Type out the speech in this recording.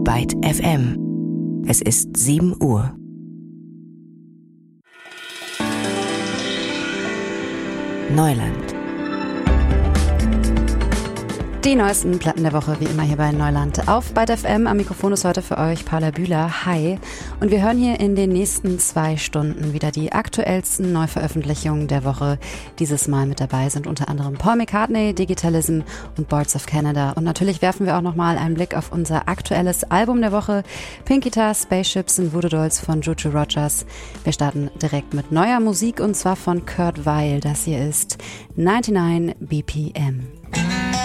Byte FM. Es ist 7 Uhr. Neuland. Die neuesten Platten der Woche, wie immer hier bei Neuland auf Byte FM. Am Mikrofon ist heute für euch Paula Bühler. Hi. Und wir hören hier in den nächsten 2 Stunden wieder die aktuellsten Neuveröffentlichungen der Woche. Dieses Mal mit dabei sind unter anderem Paul McCartney, Digitalism und Boards of Canada. Und natürlich werfen wir auch nochmal einen Blick auf unser aktuelles Album der Woche. Pink Guitar, Spaceships und Voodoo Dolls von Juju Rogers. Wir starten direkt mit neuer Musik und zwar von Kurt Weill. Das hier ist 99 BPM.